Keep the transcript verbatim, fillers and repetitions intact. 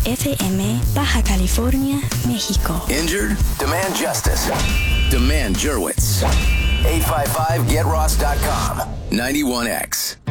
F M, Baja California, México. Injured? Demand justice. Demand Jurwitz. eight five five get ross dot com. ninety-one X.